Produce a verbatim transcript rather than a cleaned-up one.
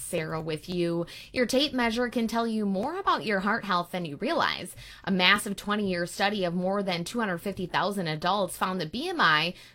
Sarah with you. Your tape measure can tell you more about your heart health than you realize. A massive twenty-year study of more than two hundred fifty thousand adults found that B M I